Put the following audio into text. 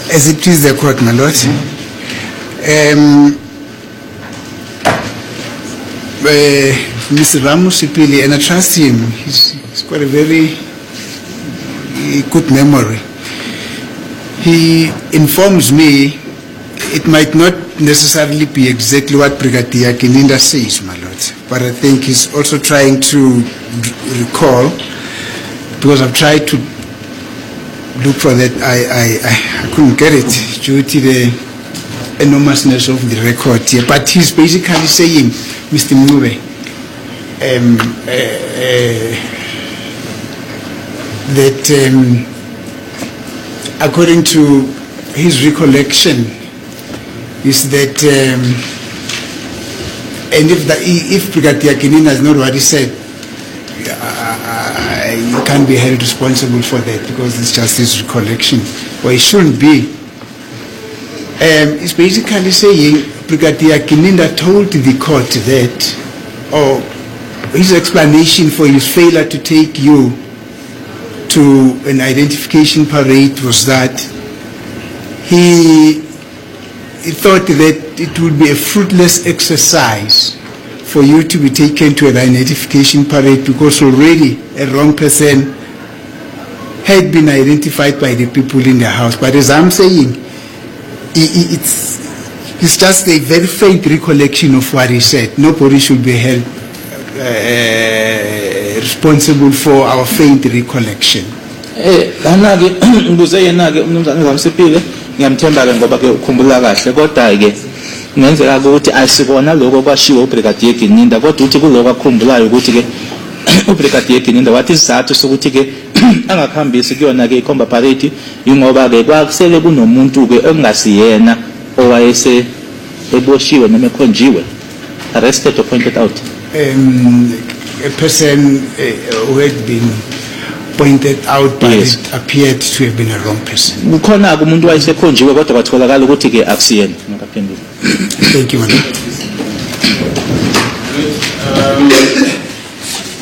As it is the court, my lord. Mr. Ramos Ipili, and I trust him. He's got a very good memory. He informs me it might not necessarily be exactly what Brigadier Kininda says, my lord, but I think he's also trying to recall, because I've tried to look for that. I couldn't get it due to the enormousness of the record here. But he's basically saying, Mr. Mube, that according to his recollection, is that and if Brigadier Kininda is not what he said, he can't be held responsible for that, because it's just his recollection, or it shouldn't be. It's basically saying Brigadier Kininda told the court that, or his explanation for his failure to take you to an identification parade was that he thought that it would be a fruitless exercise for you to be taken to an identification parade, because already a wrong person had been identified by the people in the house. But as I'm saying, it's just a very faint recollection of what he said. Nobody should be held responsible for our faint recollection. Ngiyamthemba ngoba ke ukhumbula kahle, kodwa ke ngenzeka ukuthi asibona lokho kwashiwo uBrigadier Kininda, kodwa uthi kuloko akhumbulayo ukuthi ke uBrigadier Kininda wathi isizathu sokuthi ke angakhambisi kuyona ke ikhomba parade ingoba ke kwakusele kunomuntu ke engasiyena owayese eboshiwe noma ekhonjiwe, arrested or pointed out. A person who had been pointed out, but yes, it appeared to have been a wrong person. Kukhona umuntu wayesekhonjiwe kodwa kwatholakala ukuthi ke akusiyena. Ngakaphendula. Thank you, madam.